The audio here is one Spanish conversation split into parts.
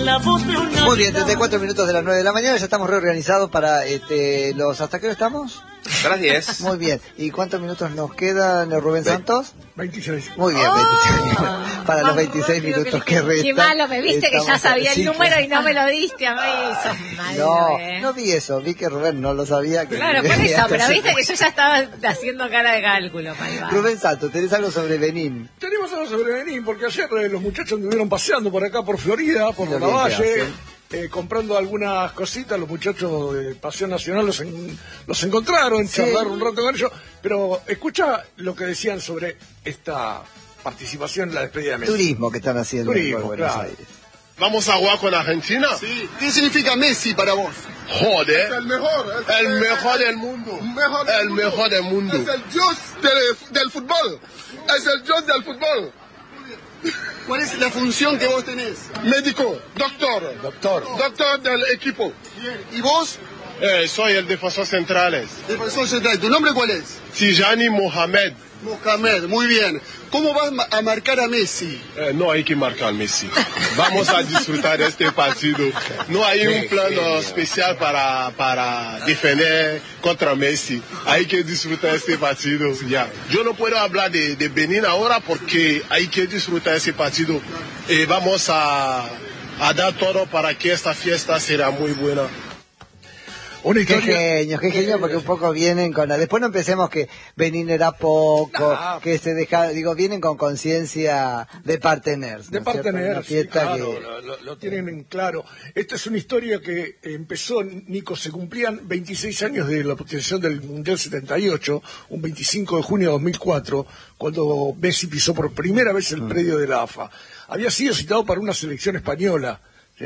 Muy bien, 34 minutos de las 9 de la mañana, ya estamos reorganizados para los... ¿Hasta qué hora estamos? Hasta las 10. Muy bien. ¿Y cuántos minutos nos quedan, Rubén Santos? 26. Muy bien, 26. Para los 26 minutos que restan. Qué malo me viste que ya sabía el número y no me lo diste a mí. Sos malo, no vi eso, vi que Rubén no lo sabía. Claro, por eso, pero viste que yo ya estaba haciendo cara de cálculo. Rubén Santos, ¿tenés algo sobre Benín? Tenemos algo sobre Benín, porque ayer los muchachos anduvieron paseando por acá, por Florida, por la Valle, comprando algunas cositas. Los muchachos de Pasión Nacional los encontraron, charlaron un rato con ellos. Pero escucha lo que decían sobre esta participación en la despedida de Messi. Turismo que están haciendo en Buenos Aires. ¿Vamos a jugar con Argentina? Sí. ¿Qué significa Messi para vos? Joder. Es el mejor. El mejor del mundo. El mejor del mundo. Es el dios del fútbol. Es el dios del fútbol. ¿Cuál es la función que vos tenés? Médico, doctor. Doctor del equipo. Bien. ¿Y vos? Soy el defensor central. Defensor central. ¿Tu nombre cuál es? Tijani Mohamed. Mohamed, muy bien. ¿Cómo vas a marcar a Messi? No hay que marcar a Messi. Vamos a disfrutar este partido. No hay un plano especial para defender contra Messi. Hay que disfrutar este partido. Ya. Yo no puedo hablar de Benín ahora porque hay que disfrutar este partido. Vamos a dar todo para que esta fiesta será muy buena. Qué genio, porque un poco vienen con... Después no empecemos que Benín era poco, que se deja... vienen con conciencia de parteners. De parteners, sí, claro, lo tienen en claro. Esta es una historia que empezó, Nico, se cumplían 26 años de la obtención del Mundial 78, un 25 de junio de 2004, cuando Messi pisó por primera vez el predio de la AFA. Había sido citado para una selección española,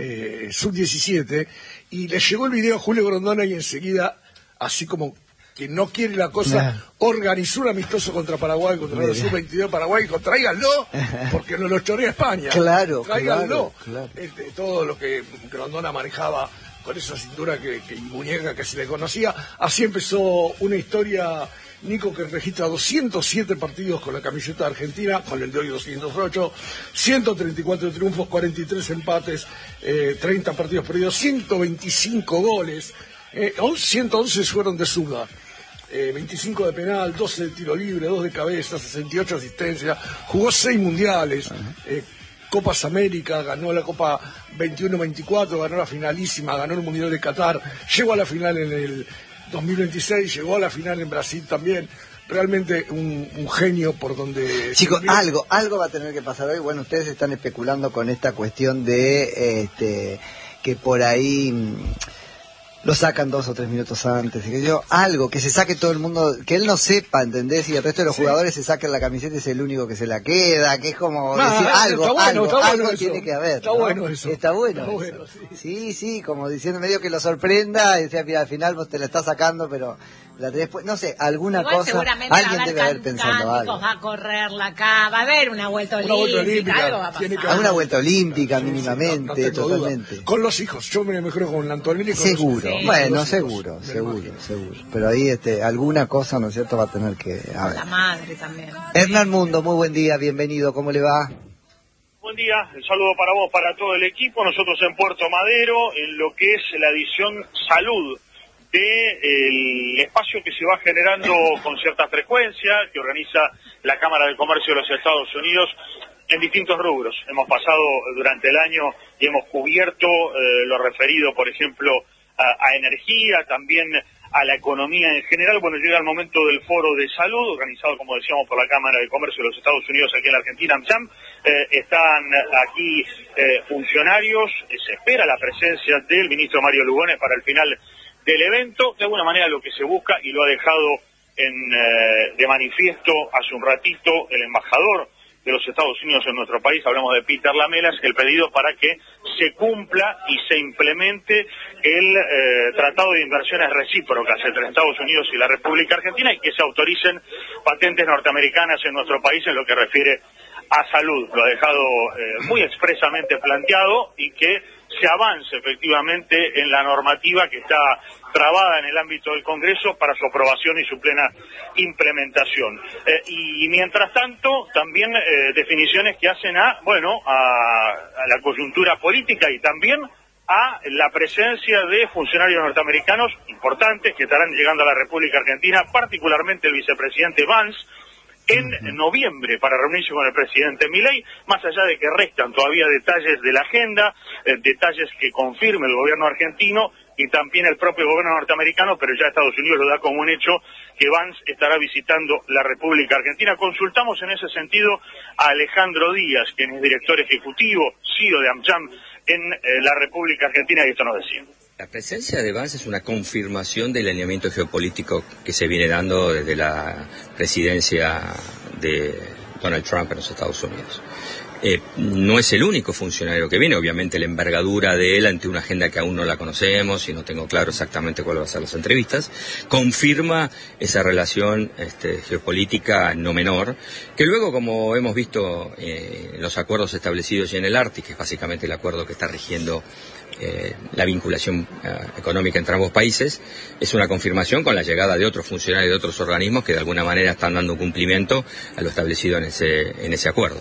sub-17, y le llegó el video a Julio Grondona y enseguida, así como que no quiere la cosa, organizó un amistoso contra Paraguay, contra la sub-22 de Paraguay, dijo, tráiganlo, porque nos lo chorea España. Tráiganlo. Claro. Todo lo que Grondona manejaba con esa cintura y muñeca que se le conocía. Así empezó una historia, Nico, que registra 207 partidos con la camiseta de Argentina, con el de hoy 208, 134 triunfos, 43 empates, 30 partidos perdidos, 125 goles, 111 fueron de zurda, 25 de penal, 12 de tiro libre, 2 de cabeza, 68 asistencias, jugó 6 mundiales, Copas América, ganó la Copa 21-24, ganó la finalísima, ganó el Mundial de Qatar, llegó a la final en el 2026, llegó a la final en Brasil también. Realmente un genio por donde... Chicos, algo va a tener que pasar hoy. Bueno, ustedes están especulando con esta cuestión de que por ahí lo sacan 2 o 3 minutos antes, algo, que se saque todo el mundo, que él no sepa, ¿entendés? Y el resto de los jugadores se saquen la camiseta y es el único que se la queda, que es como decir algo tiene que haber. Está bueno eso. Está bueno eso. Sí, como diciendo medio que lo sorprenda, y decía, mira, al final vos te la estás sacando, pero la tenés, no sé, alguna igual cosa, alguien debe haber pensado algo. Va a correr acá, va a haber una vuelta olímpica, algo va a pasar. Una vuelta olímpica mínimamente, totalmente. Con los hijos, yo me mejor con Antonelli. Seguro. Bueno, seguro. Pero ahí alguna cosa, ¿no es cierto?, va a tener que haber. La madre también. Hernán Mundo, muy buen día, bienvenido, ¿cómo le va? Buen día, el saludo para vos, para todo el equipo. Nosotros en Puerto Madero, en lo que es la edición Salud del espacio que se va generando con cierta frecuencia, que organiza la Cámara de Comercio de los Estados Unidos en distintos rubros. Hemos pasado durante el año y hemos cubierto lo referido, por ejemplo, a energía, también a la economía en general. Bueno, llega el momento del Foro de Salud, organizado, como decíamos, por la Cámara de Comercio de los Estados Unidos aquí en la Argentina, AmCham. Están aquí funcionarios, se espera la presencia del ministro Mario Lugones para el final del evento. De alguna manera lo que se busca, y lo ha dejado de manifiesto hace un ratito el embajador de los Estados Unidos en nuestro país, hablamos de Peter Lamelas, el pedido para que se cumpla y se implemente el Tratado de Inversiones Recíprocas entre Estados Unidos y la República Argentina, y que se autoricen patentes norteamericanas en nuestro país en lo que refiere a salud. Lo ha dejado muy expresamente planteado, y que se avance efectivamente en la normativa que está trabada en el ámbito del Congreso para su aprobación y su plena implementación. Y mientras tanto, también definiciones que hacen a la coyuntura política y también a la presencia de funcionarios norteamericanos importantes que estarán llegando a la República Argentina, particularmente el vicepresidente Vance, en noviembre para reunirse con el presidente Milei, más allá de que restan todavía detalles de la agenda, detalles que confirme el gobierno argentino y también el propio gobierno norteamericano, pero ya Estados Unidos lo da como un hecho que Vance estará visitando la República Argentina. Consultamos en ese sentido a Alejandro Díaz, quien es director ejecutivo, CEO de AmCham en la República Argentina, y esto nos decía. La presencia de Vance es una confirmación del alineamiento geopolítico que se viene dando desde la presidencia de Donald Trump en los Estados Unidos. No es el único funcionario que viene, obviamente la envergadura de él ante una agenda que aún no la conocemos y no tengo claro exactamente cuáles van a ser las entrevistas, confirma esa relación geopolítica no menor, que luego, como hemos visto en los acuerdos establecidos ya en el Ártico, que es básicamente el acuerdo que está rigiendo la vinculación económica entre ambos países, es una confirmación con la llegada de otros funcionarios de otros organismos que de alguna manera están dando cumplimiento a lo establecido en ese acuerdo.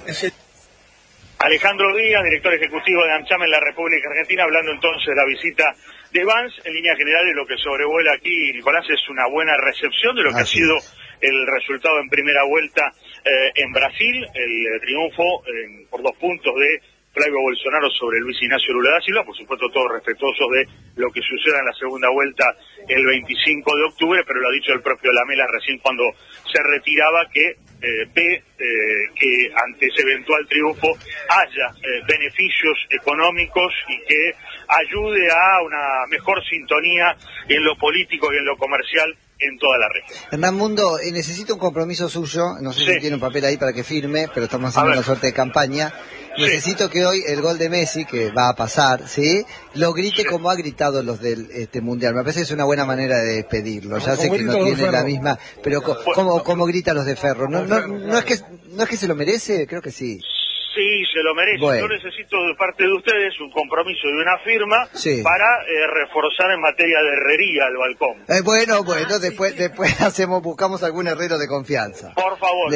Alejandro Díaz, director ejecutivo de AmCham en la República Argentina, hablando entonces de la visita de Vance. En líneas generales, lo que sobrevuela aquí, Nicolás, es una buena recepción de lo que ha sido el resultado en primera vuelta en Brasil, el triunfo por 2 puntos de Flavio Bolsonaro sobre Luis Ignacio Lula da Silva, por supuesto todos respetuosos de lo que suceda en la segunda vuelta el 25 de octubre, pero lo ha dicho el propio Lamela recién cuando se retiraba, que ve que ante ese eventual triunfo haya beneficios económicos y que ayude a una mejor sintonía en lo político y en lo comercial en toda la región. Hernán Mundo, necesito un compromiso suyo, no sé si tiene un papel ahí para que firme, pero estamos haciendo una suerte de campaña. Necesito que hoy el gol de Messi, que va a pasar, ¿sí?, lo grite como ha gritado los del Mundial. Me parece que es una buena manera de despedirlo. Ya sé que no tiene la misma, pero ¿cómo grita los de Ferro? ¿No es que se lo merece? Creo que sí. Sí, se lo merece. Bueno. Yo necesito de parte de ustedes un compromiso y una firma para reforzar en materia de herrería el balcón. Bueno, después buscamos algún herrero de confianza. Por favor,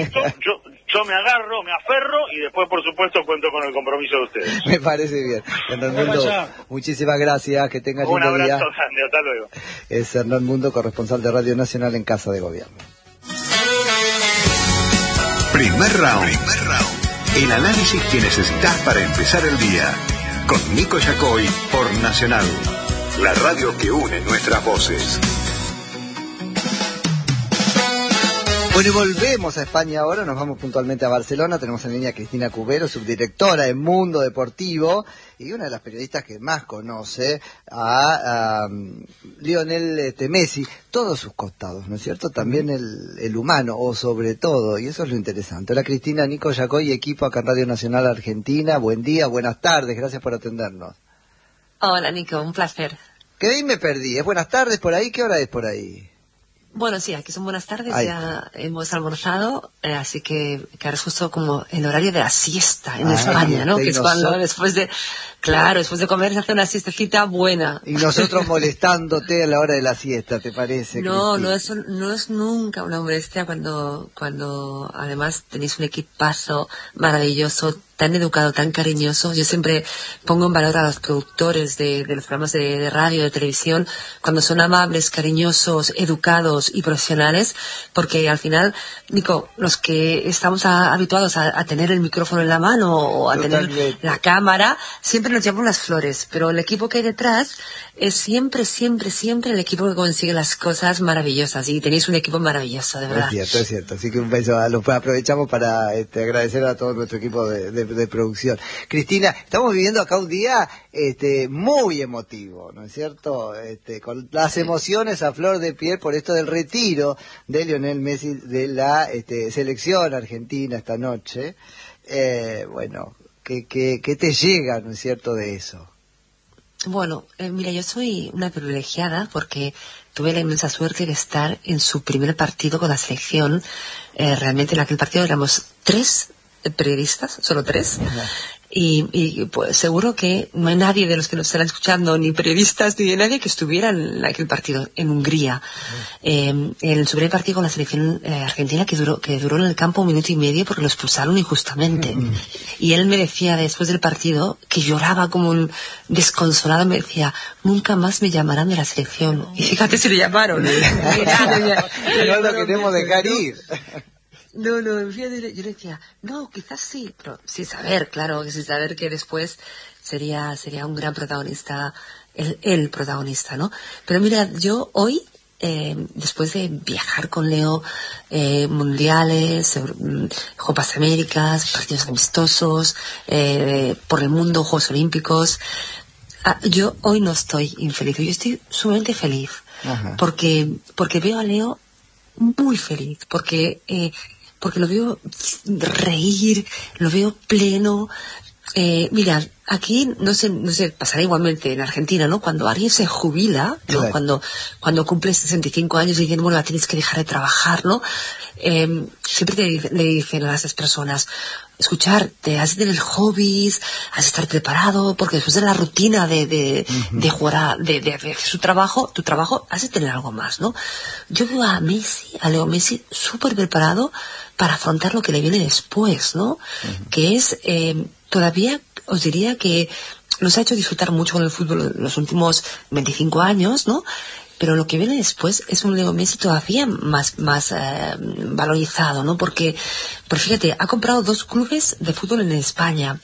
yo me agarro, me aferro y después, por supuesto, cuento con el compromiso de ustedes. Me parece bien. Hernán Mundo, muchísimas gracias, que tengan lindo día. Un abrazo grande, hasta luego. Es Hernán Mundo, corresponsal de Radio Nacional en Casa de Gobierno. Primer round. El análisis que necesitas para empezar el día. Con Nico Yacoy por Nacional. La radio que une nuestras voces. Bueno, y volvemos a España ahora, nos vamos puntualmente a Barcelona, tenemos en línea a Cristina Cubero, subdirectora de Mundo Deportivo, y una de las periodistas que más conoce a Lionel Messi, todos sus costados, ¿no es cierto? También el humano, o sobre todo, y eso es lo interesante. Hola Cristina, Nico Yacoy, equipo acá en Radio Nacional Argentina, buen día, buenas tardes, gracias por atendernos. Hola Nico, un placer. Que ahí me perdí, ¿es buenas tardes por ahí? ¿Qué hora es por ahí? Bueno, sí, aquí son buenas tardes, ya hemos almorzado, así que ahora es justo como el horario de la siesta en España, ¿no? Que es cuando después de comer se hace una siestecita buena. Y nosotros molestándote a la hora de la siesta, ¿te parece? No es nunca una molestia cuando además tenéis un equipazo maravilloso, tan educado, tan cariñoso. Yo siempre pongo en valor a los productores de los programas de radio, de televisión, cuando son amables, cariñosos, educados y profesionales, porque al final, Nico, los que estamos habituados a tener el micrófono en la mano o a tener la cámara, siempre nos llaman las flores, pero el equipo que hay detrás es siempre el equipo que consigue las cosas maravillosas, y tenéis un equipo maravilloso, de verdad. Es cierto, así que un beso, aprovechamos para agradecer a todo nuestro equipo de producción. Cristina, estamos viviendo acá un día muy emotivo, ¿no es cierto? Con las emociones a flor de piel por esto del retiro de Lionel Messi de la selección argentina esta noche. Bueno, ¿qué te llega, no es cierto, de eso? Bueno, mira, yo soy una privilegiada porque tuve la inmensa suerte de estar en su primer partido con la selección. Realmente en aquel partido éramos 3 periodistas, solo 3. Y pues seguro que no hay nadie de los que nos están escuchando, ni periodistas, ni de nadie que estuviera en aquel partido en Hungría. En su primer partido con la selección argentina, que duró en el campo 1 minuto y medio porque lo expulsaron injustamente. Y él me decía después del partido, que lloraba como un desconsolado, me decía, nunca más me llamarán de la selección. Y fíjate si le llamaron. No lo queremos dejar ir. No, yo le decía, no, quizás sí, pero sin saber, claro, sin saber que después sería un gran protagonista, el protagonista, ¿no? Pero mira, yo hoy, después de viajar con Leo, mundiales, Copas Américas, partidos amistosos, por el mundo, Juegos Olímpicos, yo hoy no estoy infeliz, yo estoy sumamente feliz, porque veo a Leo muy feliz, porque lo veo reír, lo veo pleno. Mira, aquí no sé, pasará igualmente en Argentina, ¿no? Cuando alguien se jubila, ¿no? Claro. Cuando cumple 65 años y dicen, bueno, tienes que dejar de trabajar, ¿no? Siempre le dicen a esas personas, escucharte, has de tener hobbies, has de estar preparado, porque después de la rutina de jugar, de hacer tu trabajo, has de tener algo más, ¿no? Yo veo a Leo Messi, súper preparado para afrontar lo que le viene después, ¿no? Que es, todavía os diría que nos ha hecho disfrutar mucho con el fútbol los últimos 25 años, ¿no? Pero lo que viene después es un Leo Messi todavía más valorizado, ¿no? Porque fíjate, ha comprado 2 clubes de fútbol en España.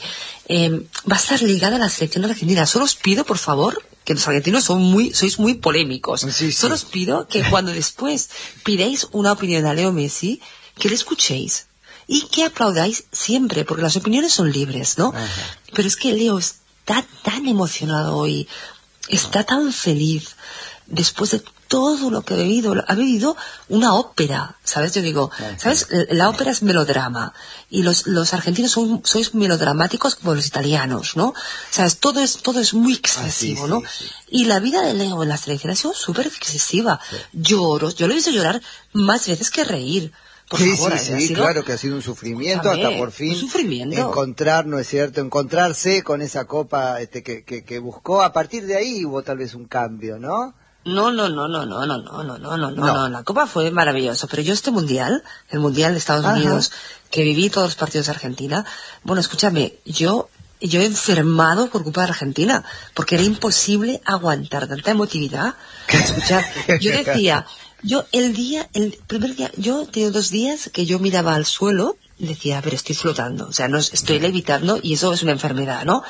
Va a estar ligada a la selección argentina. Solo os pido, por favor, que los argentinos sois muy polémicos. Sí. Solo os pido que cuando después pidáis una opinión a Leo Messi, que le escuchéis. Y que aplaudáis siempre, porque las opiniones son libres, ¿no? Pero es que Leo está tan emocionado hoy, está tan feliz, después de todo lo que ha vivido una ópera, ¿sabes? Yo digo, ¿sabes? La ópera es melodrama, y los argentinos sois melodramáticos como los italianos, ¿no? ¿Sabes? Todo es muy excesivo, ¿no? Sí. Y la vida de Leo en la selección ha sido súper excesiva. Sí. Yo lo he visto llorar más veces que reír. Sí, claro que ha sido un sufrimiento hasta por fin encontrar, ¿no es cierto? Encontrarse con esa copa que buscó. A partir de ahí hubo tal vez un cambio, ¿no? No, la copa fue maravillosa, pero yo el mundial de Estados Unidos, que viví todos los partidos de Argentina, bueno, escúchame, yo he enfermado por culpa de Argentina, porque era imposible aguantar tanta emotividad. Escuchar, yo decía, el primer día, yo tenía 2 días que yo miraba al suelo y decía, pero estoy flotando, o sea, no estoy levitando, y eso es una enfermedad, ¿no?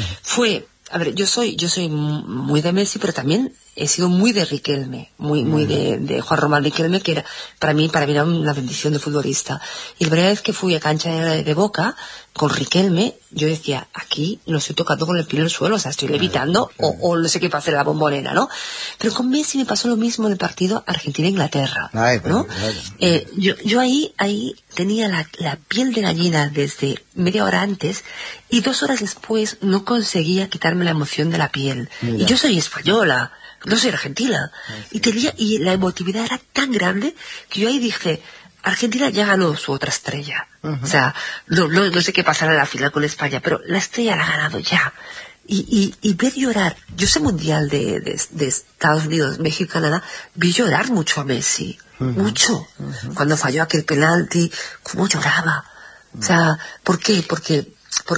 Yo soy muy de Messi, pero también he sido muy de Riquelme, muy de Juan Román Riquelme, que era, para mí era una bendición de futbolista. Y la primera vez que fui a cancha de Boca con Riquelme, yo decía, aquí no estoy tocando con el pie en el suelo, o sea, estoy levitando, o no sé qué pasa en la Bombonera, ¿no? Pero con Messi me pasó lo mismo en el partido Argentina-Inglaterra, ¿no? Yo ahí tenía la piel de gallina desde media hora antes, y 2 horas después no conseguía quitarme la emoción de la piel. Mira. Y yo soy española, no soy argentina. Y la emotividad era tan grande que yo ahí dije, Argentina ya ganó su otra estrella. O sea, no sé qué pasará en la final con España, pero la estrella la ha ganado ya. Y ver llorar, yo ese mundial de Estados Unidos, México y Canadá, vi llorar mucho a Messi. Mucho. Cuando falló aquel penalti, cómo lloraba. O sea, ¿por qué? Porque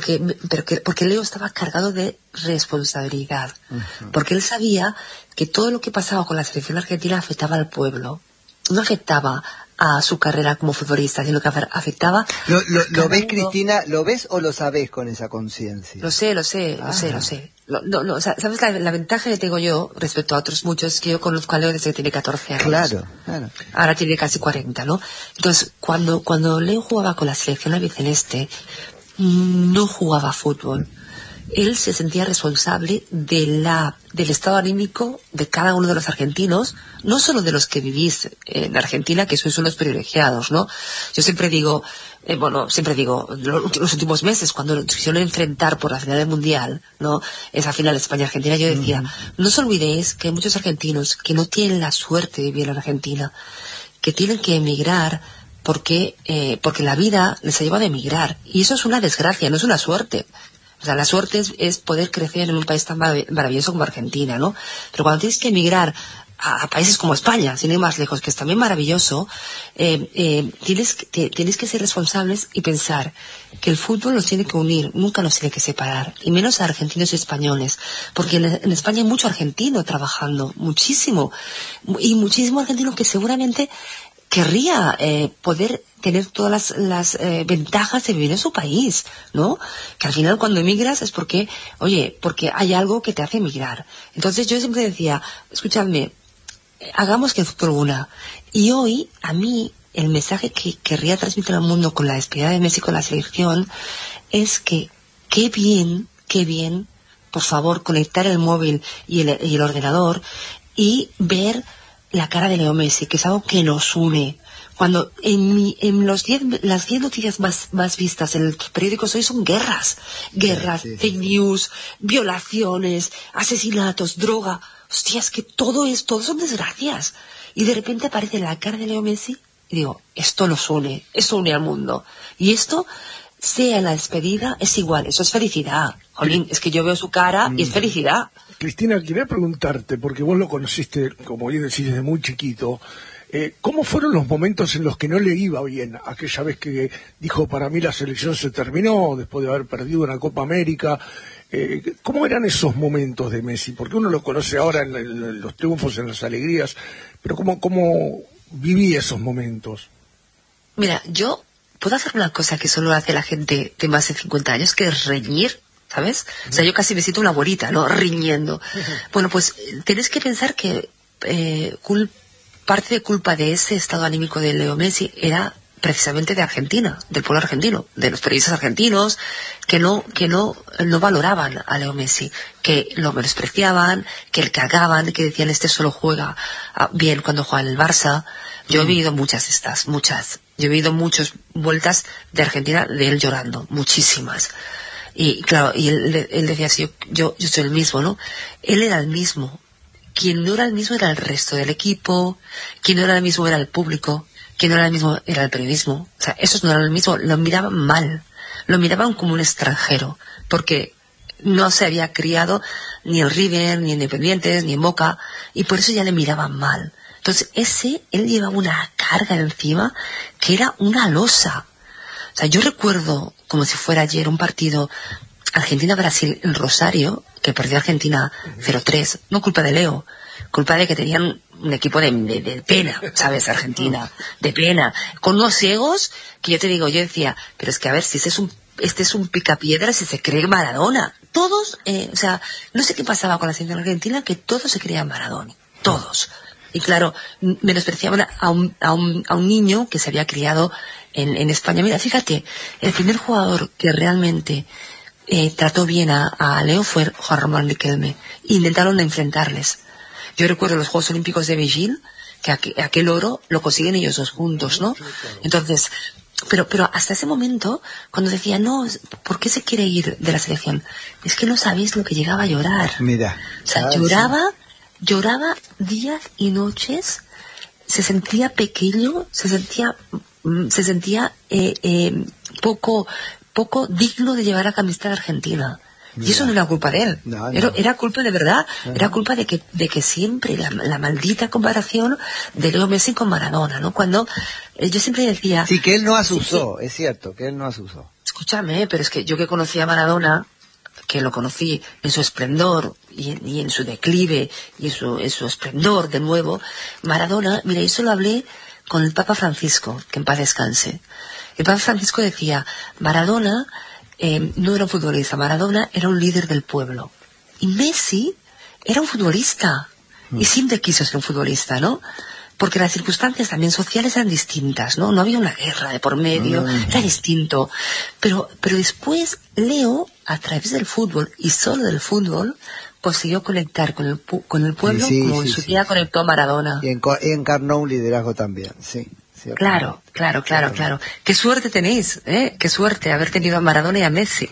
Leo estaba cargado de responsabilidad, porque él sabía que todo lo que pasaba con la selección argentina afectaba al pueblo, no afectaba a su carrera como futbolista, sino que afectaba... ¿Lo ves, Cristina? ¿Lo ves o lo sabés con esa conciencia? Lo sé. O sea, ¿sabes la ventaja que tengo yo respecto a otros muchos? Es que yo conozco a Leo desde que tiene 14 años. Claro. Ahora tiene casi 40, ¿no? Entonces, cuando Leo jugaba con la selección albiceleste, no jugaba fútbol. Él se sentía responsable del estado anímico de cada uno de los argentinos, no solo de los que vivís en Argentina, que sois unos privilegiados, ¿no? Yo siempre digo, los últimos meses, cuando nos quisieron enfrentar por la final del Mundial, ¿no? Esa final España-Argentina, yo decía, no os olvidéis que hay muchos argentinos que no tienen la suerte de vivir en Argentina, que tienen que emigrar porque la vida les ha llevado a emigrar, y eso es una desgracia, no es una suerte. sea, la suerte es poder crecer en un país tan maravilloso como Argentina, ¿no? Pero cuando tienes que emigrar a países como España, sin ir más lejos, que es también maravilloso, tienes que ser responsables y pensar que el fútbol nos tiene que unir, nunca nos tiene que separar, y menos a argentinos y españoles, porque en España hay mucho argentino trabajando, muchísimo, y muchísimo argentino que seguramente querría poder tener todas las ventajas de vivir en su país, ¿no? Que al final cuando emigras es porque hay algo que te hace emigrar. Entonces yo siempre decía, escuchadme, hagamos que el fútbol una. Y hoy, a mí, el mensaje que querría transmitir al mundo con la despedida de Messi con la selección es que qué bien, por favor, conectar el móvil y el ordenador y ver la cara de Leo Messi, que es algo que nos une. Cuando las 10 noticias más vistas en los periódicos hoy son guerras, fake news, violaciones, asesinatos, droga. Hostia, es que todo son desgracias. Y de repente aparece la cara de Leo Messi y digo, esto nos une, esto une al mundo. Y esto, sea en la despedida, es igual, eso es felicidad. Jolín, es que yo veo su cara y es felicidad. Cristina, quería preguntarte, porque vos lo conociste, como bien decís, desde muy chiquito, ¿cómo fueron los momentos en los que no le iba bien? Aquella vez que dijo, para mí la selección se terminó, después de haber perdido una Copa América. ¿Cómo eran esos momentos de Messi? Porque uno lo conoce ahora en los triunfos, en las alegrías, pero ¿cómo vivía esos momentos? Mira, yo puedo hacer una cosa que solo hace la gente de más de 50 años, que es reñir, ¿sabes? O sea, yo casi me siento una abuelita, ¿no? Riñendo. Bueno, pues tienes que pensar que parte de culpa de ese estado anímico de Leo Messi era precisamente de Argentina, del pueblo argentino, de los periodistas argentinos que no valoraban a Leo Messi, que lo menospreciaban, que le cagaban, que decían este solo juega bien cuando juega en el Barça. Yo he vivido muchas. Yo he vivido muchas vueltas de Argentina de él llorando, muchísimas. Y claro, y él decía así, yo soy el mismo, ¿no? Él era el mismo. Quien no era el mismo era el resto del equipo, quien no era el mismo era el público, quien no era el mismo era el periodismo. O sea, esos no eran el mismo, lo miraban mal, lo miraban como un extranjero, porque no se había criado ni en River, ni en Independientes, ni en Boca, y por eso ya le miraban mal. Entonces él llevaba una carga encima que era una losa. O sea, yo recuerdo, como si fuera ayer, un partido Argentina-Brasil en Rosario, que perdió Argentina 0-3, no culpa de Leo, culpa de que tenían un equipo de pena, ¿sabes? Argentina, de pena, con unos ciegos que yo decía, pero es que a ver, si este es un picapiedra, si se cree Maradona. Todos, o sea, no sé qué pasaba con la selección argentina, que todos se creían Maradona, todos. Y claro, menospreciaban a un niño que se había criado en España. Mira, fíjate, el primer jugador que realmente trató bien a Leo fue Juan Román Riquelme. Intentaron enfrentarles. Yo recuerdo los Juegos Olímpicos de Beijing, que aquel oro lo consiguen ellos dos juntos, ¿no? Entonces, pero hasta ese momento, cuando decía, no, ¿por qué se quiere ir de la selección? Es que no sabéis lo que llegaba a llorar. Mira. O sea, lloraba días y noches, se sentía pequeño, se sentía poco digno de llevar la camiseta de Argentina. Y eso no era culpa de él. No. Era culpa de verdad. No. Era culpa de que siempre la maldita comparación de Leo Messi con Maradona, ¿no? Cuando yo siempre decía... Sí, que él no asusó, es cierto, que él no asusó. Escúchame, pero es que yo que conocí a Maradona, que lo conocí en su esplendor y en su declive y en su esplendor de nuevo, Maradona, mira, yo solo hablé con el Papa Francisco, que en paz descanse. El Papa Francisco decía, Maradona no era un futbolista, Maradona era un líder del pueblo. Y Messi era un futbolista, y siempre quiso ser un futbolista, ¿no? Porque las circunstancias también sociales eran distintas, ¿no? No había una guerra de por medio, era distinto. Pero después Leo, a través del fútbol, y solo del fútbol, consiguió conectar con el pueblo, como en su día conectó a Maradona. Y encarnó un liderazgo también, sí. Claro. Qué suerte tenéis, qué suerte haber tenido a Maradona y a Messi.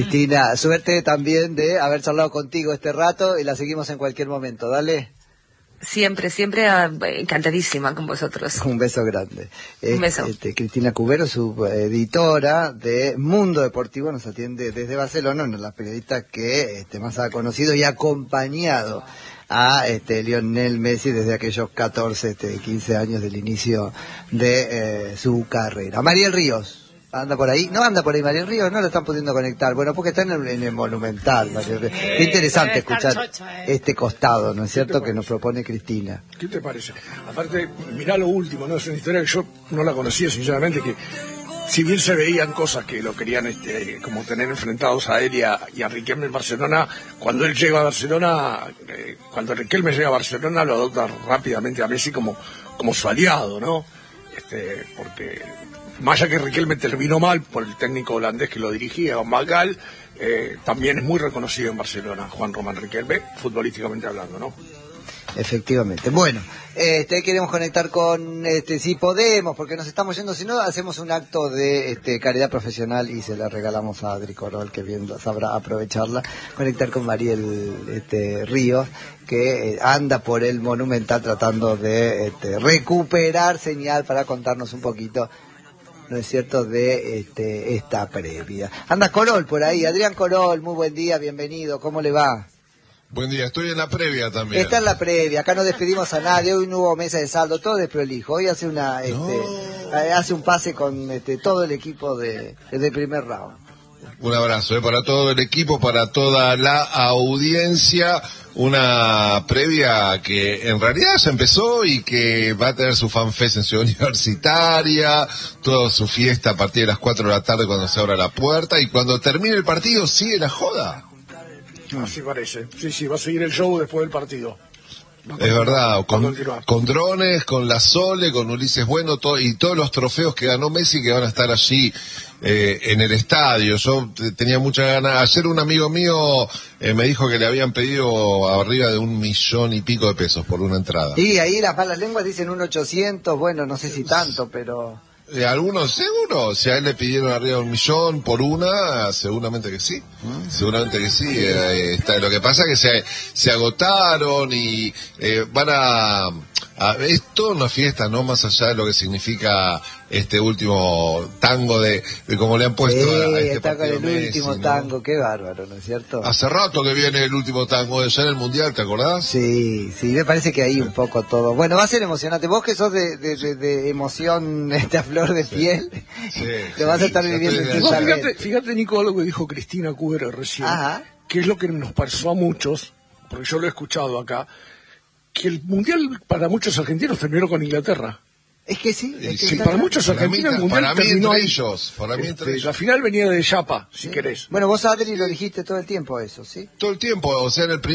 Cristina, suerte también de haber charlado contigo este rato y la seguimos en cualquier momento, dale. Siempre, encantadísima con vosotros. Un beso grande. Un beso. Cristina Cubero, su editora de Mundo Deportivo, nos atiende desde Barcelona, una de las periodistas que más ha conocido y acompañado a Lionel Messi desde aquellos 14, 15 años del inicio de su carrera. Mariel Ríos. ¿Anda por ahí? No anda por ahí Mariel Ríos, no lo están pudiendo conectar. Bueno, porque está en el Monumental, Mariel Ríos. Qué interesante escuchar este costado, ¿no es cierto?, que nos propone Cristina. ¿Qué te parece? Aparte, mirá lo último, ¿no? Es una historia que yo no la conocía, sinceramente, que si bien se veían cosas que lo querían como tener enfrentados a él y a Riquelme en Barcelona, cuando él llega a Barcelona, cuando Riquelme llega a Barcelona, lo adopta rápidamente a Messi como su aliado, ¿no? Porque más allá que Riquelme terminó mal por el técnico holandés que lo dirigía, Van Gaal, también es muy reconocido en Barcelona, Juan Román Riquelme, futbolísticamente hablando, ¿no? Efectivamente. Bueno, queremos conectar con, si podemos, porque nos estamos yendo, si no, hacemos un acto de caridad profesional y se la regalamos a Adri Corol, que bien sabrá aprovecharla, conectar con Mariel Ríos, que anda por el Monumental tratando de recuperar señal para contarnos un poquito, ¿no es cierto?, de esta previa. Anda Corol por ahí, Adrián Corol, muy buen día, bienvenido, ¿cómo le va? Buen día, estoy en la previa también. Está en la previa, acá no despedimos a nadie, hoy no hubo mesa de saldo, todo desprolijo, hoy hace hace un pase con todo el equipo del primer round. Un abrazo para todo el equipo, para toda la audiencia, una previa que en realidad ya empezó y que va a tener su fanfest en Ciudad Universitaria, toda su fiesta a partir de las 4 de la tarde cuando se abra la puerta, y cuando termine el partido sigue la joda. Así parece. Sí, va a seguir el show después del partido. Es verdad, con drones, con la Sole, con Ulises Bueno y todos los trofeos que ganó Messi que van a estar allí en el estadio. Yo tenía muchas ganas. Ayer un amigo mío me dijo que le habían pedido arriba de 1 millón y pico de pesos por una entrada. Y ahí las malas lenguas dicen 1.800.000, bueno, no sé si tanto, pero... Algunos seguro, si a él le pidieron arriba de 1 millón por una, seguramente que sí, seguramente que sí. Lo que pasa es que se agotaron y van a es toda una fiesta, ¿no? Más allá de lo que significa este último tango de como le han puesto a este está partido con el Messi, último ¿no? Tango, qué bárbaro, ¿no es cierto? Hace rato que viene el último tango, ya en el Mundial, ¿te acordás? Sí, me parece que ahí un poco todo. Bueno, va a ser emocionante. Vos que sos de emoción a flor de piel, lo vas a estar viviendo intensamente. Fíjate, Nico, algo que dijo Cristina Cubero recién, que es lo que nos pasó a muchos, porque yo lo he escuchado acá, que el Mundial para muchos argentinos terminó con Inglaterra. Es que sí. Para muchos argentinos el Mundial terminó entre ellos. La final venía de Yapa, si querés. Bueno, vos, Adri, lo dijiste todo el tiempo eso, ¿sí? Todo el tiempo, o sea, en el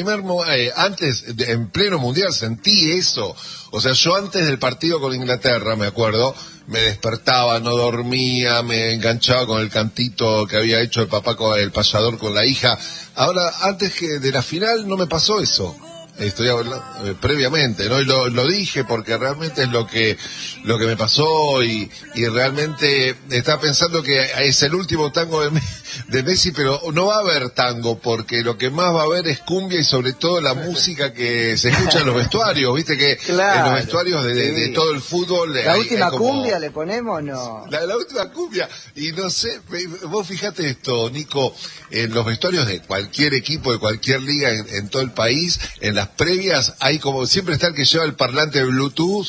en pleno Mundial sentí eso. O sea, yo antes del partido con Inglaterra, me acuerdo, me despertaba, no dormía, me enganchaba con el cantito que había hecho el papá con el payador con la hija. Ahora, antes de la final no me pasó eso. Estoy hablando previamente, ¿no? Y lo dije porque realmente es lo que me pasó y realmente estaba pensando que es el último tango de Messi, pero no va a haber tango porque lo que más va a haber es cumbia y sobre todo la música que se escucha en los vestuarios, viste que en los vestuarios de todo el fútbol. La última cumbia le ponemos, ¿no? La última cumbia, y no sé, vos fíjate esto, Nico, en los vestuarios de cualquier equipo, de cualquier liga en todo el país, en las previas hay como siempre está el que lleva el parlante de Bluetooth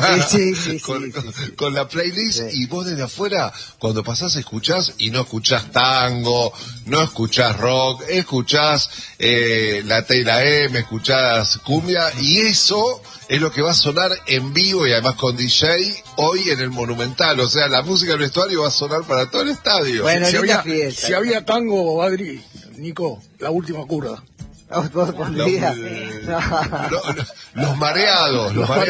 con la playlist, y vos desde afuera cuando pasás escuchás y no escuchás tango, no escuchás rock, escuchás la T y la M, escuchás cumbia, y eso es lo que va a sonar en vivo y además con DJ hoy en el Monumental. O sea, la música del vestuario va a sonar para todo el estadio. Bueno, si había tango, Adri, Nico, la última curva. Los mareados,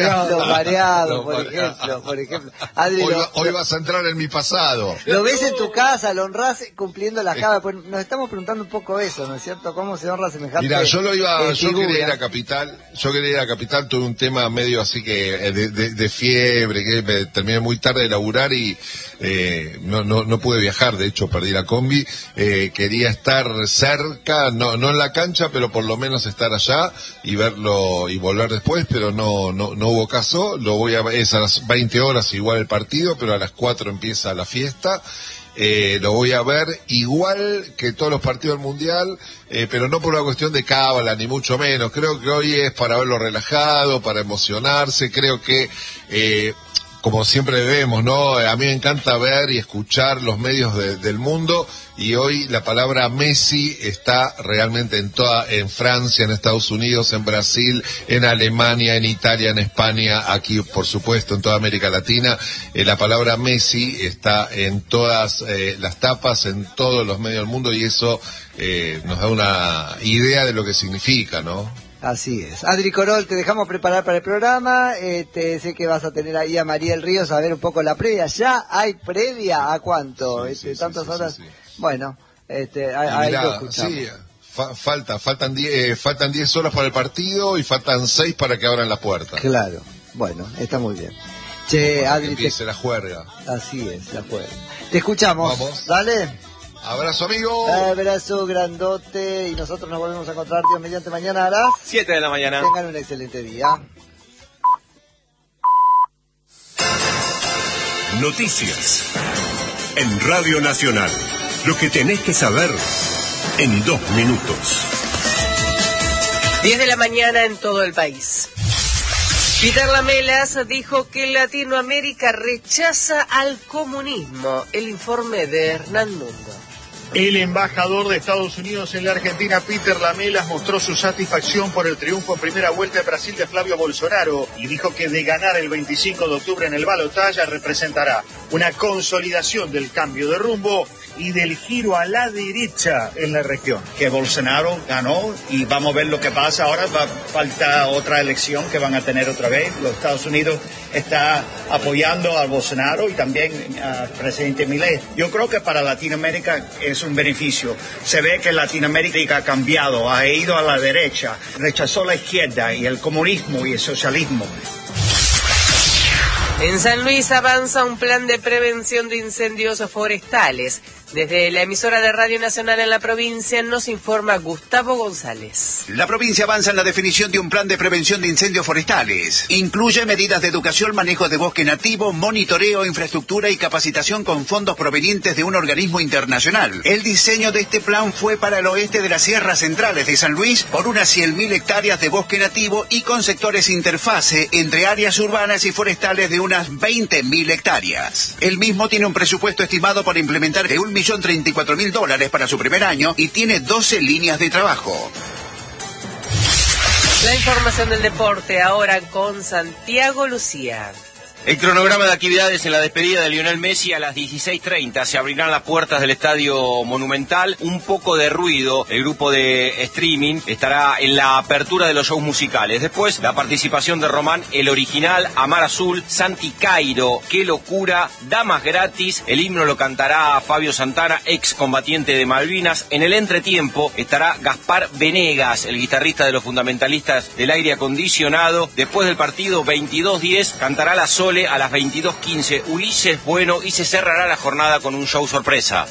por ejemplo. Adri, hoy vas a entrar en mi pasado. Lo ves en tu casa, lo honrás cumpliendo la java. Pues nos estamos preguntando un poco eso, ¿no es cierto? ¿Cómo se honra semejante? Mira, yo quería ir a Capital, tuve un tema medio así que de fiebre, que me terminé muy tarde de laburar y no pude viajar, de hecho perdí la combi. Quería estar cerca, no en la cancha, pero espero por lo menos estar allá y verlo y volver después, pero no hubo caso. Lo voy a ver, es a las 20 horas igual el partido, pero a las 4 empieza la fiesta. Lo voy a ver igual que todos los partidos del Mundial, pero no por una cuestión de cábala, ni mucho menos. Creo que hoy es para verlo relajado, para emocionarse. Creo que, como siempre vemos, ¿no? A mí me encanta ver y escuchar los medios del mundo, y hoy la palabra Messi está realmente en Francia, en Estados Unidos, en Brasil, en Alemania, en Italia, en España, aquí por supuesto en toda América Latina. La palabra Messi está en todas las tapas, en todos los medios del mundo, y eso nos da una idea de lo que significa, ¿no? Así es. Adri Corol, te dejamos preparar para el programa. Sé que vas a tener ahí a Mariel Ríos a ver un poco la previa. ¿Ya hay previa? ¿A cuánto? ¿Tantas horas? Sí. Bueno, ahí lo escuchamos. Sí, faltan 10 horas para el partido y faltan 6 para que abran la puerta. Claro. Bueno, está muy bien. Che, Adri, empiece la juerga. Así es, la juerga. Te escuchamos. Vamos. Dale. Abrazo, amigo. Abrazo grandote. Y nosotros nos volvemos a encontrar, Dios mediante, mañana a las 7 de la mañana. Tengan un excelente día. Noticias en Radio Nacional. Lo que tenés que saber en 2 minutos. 10 de la mañana en todo el país. Peter Lamelas dijo que Latinoamérica rechaza al comunismo. El informe de Hernán Mundo. El embajador de Estados Unidos en la Argentina, Peter Lamelas, mostró su satisfacción por el triunfo en primera vuelta de Brasil de Flavio Bolsonaro y dijo que de ganar el 25 de octubre en el balotaje representará una consolidación del cambio de rumbo y del giro a la derecha en la región. Que Bolsonaro ganó y vamos a ver lo que pasa ahora. Falta otra elección que van a tener otra vez. Los Estados Unidos está apoyando a Bolsonaro y también al presidente Milei. Yo creo que para Latinoamérica es un beneficio. Se ve que Latinoamérica ha cambiado, ha ido a la derecha, rechazó la izquierda y el comunismo y el socialismo. En San Luis avanza un plan de prevención de incendios forestales. Desde la emisora de Radio Nacional en la provincia nos informa Gustavo González. La provincia avanza en la definición de un plan de prevención de incendios forestales. Incluye medidas de educación, manejo de bosque nativo, monitoreo, infraestructura y capacitación con fondos provenientes de un organismo internacional. El diseño de este plan fue para el oeste de las sierras centrales de San Luis por unas 100.000 hectáreas de bosque nativo y con sectores interfase entre áreas urbanas y forestales de unas 20.000 hectáreas. El mismo tiene un presupuesto estimado para implementar de $1.034.000 para su primer año y tiene 12 líneas de trabajo. La información del deporte ahora con Santiago Lucía. El cronograma de actividades en la despedida de Lionel Messi: a las 16:30 se abrirán las puertas del Estadio Monumental. Un poco de ruido, el grupo de streaming estará en la apertura de los shows musicales. Después, la participación de Román, El Original, Amar Azul, Santi Cairo, Qué Locura, Damas Gratis. El himno lo cantará Fabio Santana, ex combatiente de Malvinas. En el entretiempo estará Gaspar Venegas, el guitarrista de los fundamentalistas del aire acondicionado. Después del partido, 22:10, cantará La Sole a las 22:15, Ulises Bueno, y se cerrará la jornada con un show sorpresa.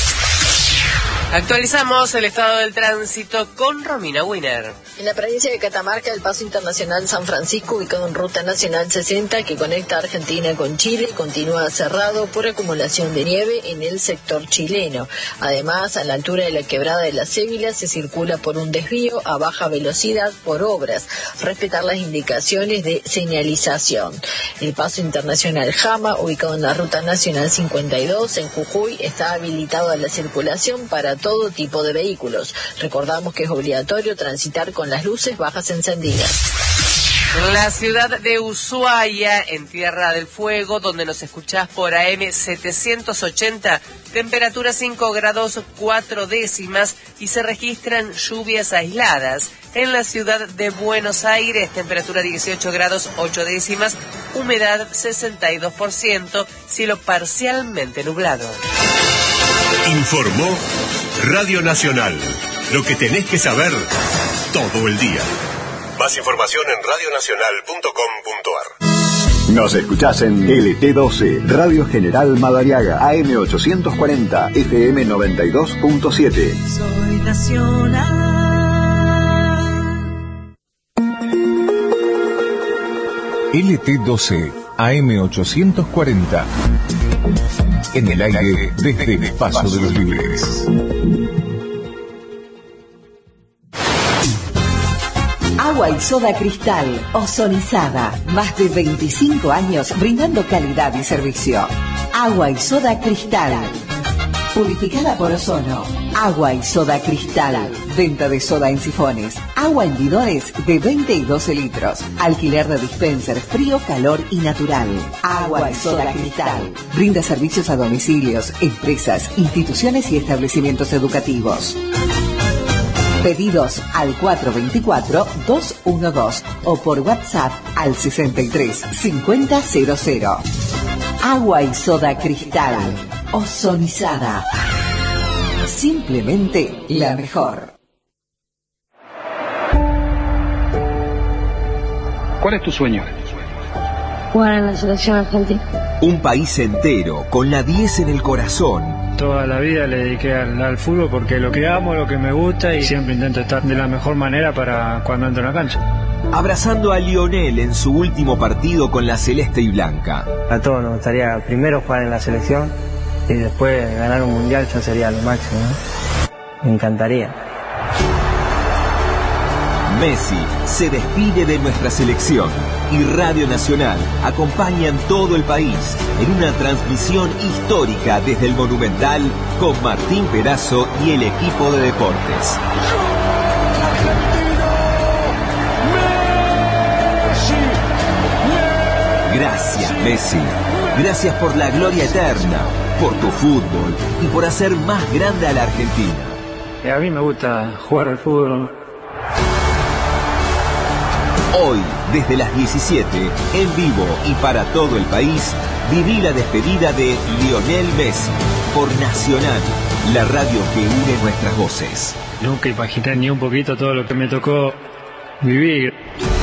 Actualizamos el estado del tránsito con Romina Wiener. En la provincia de Catamarca, el paso internacional San Francisco, ubicado en Ruta Nacional 60, que conecta Argentina con Chile, continúa cerrado por acumulación de nieve en el sector chileno. Además, a la altura de la quebrada de la Cébila se circula por un desvío a baja velocidad por obras. Respetar las indicaciones de señalización. El paso internacional Jama, ubicado en la Ruta Nacional 52, en Jujuy, está habilitado a la circulación para todo tipo de vehículos. Recordamos que es obligatorio transitar con las luces bajas encendidas. La ciudad de Ushuaia, en Tierra del Fuego, donde nos escuchás por AM 780, temperatura 5 grados 4 décimas y se registran lluvias aisladas. En la ciudad de Buenos Aires, temperatura 18 grados 8 décimas, humedad 62%, cielo parcialmente nublado. Informó Radio Nacional. Lo que tenés que saber todo el día. Más información en radionacional.com.ar. Nos escuchás en LT12, Radio General Madariaga, AM 840, FM 92.7. Soy nacional. LT12 AM840. En el aire desde el Paso de los Libres. Agua y soda Cristal, ozonizada. Más de 25 años brindando calidad y servicio. Agua y soda Cristal. Purificada por ozono. Agua y soda Cristal. Venta de soda en sifones. Agua en bidones de 20 y 12 litros. Alquiler de dispenser frío, calor y natural. Agua y soda Cristal. Brinda servicios a domicilios, empresas, instituciones y establecimientos educativos. Pedidos al 424-212 o por WhatsApp al 63-5000. Agua y soda Cristal. Ozonizada. Simplemente la mejor. ¿Cuál es tu sueño? Jugar en la selección argentina. Un país entero con la 10 en el corazón. Toda la vida le dediqué al fútbol porque lo que amo, lo que me gusta y siempre intento estar de la mejor manera para cuando entro en la cancha. Abrazando a Lionel en su último partido con la celeste y blanca. A todos nos gustaría primero jugar en la selección y después ganar un mundial, ya sería lo máximo, ¿no? Me encantaría. Messi se despide de nuestra selección y Radio Nacional acompaña en todo el país en una transmisión histórica desde el Monumental con Martín Perazo y el equipo de deportes. Gracias, Messi. Gracias por la gloria eterna, por tu fútbol y por hacer más grande a la Argentina. A mí me gusta jugar al fútbol. Hoy, desde las 17, en vivo y para todo el país, viví la despedida de Lionel Messi por Nacional, la radio que une nuestras voces. Nunca imaginé ni un poquito todo lo que me tocó vivir.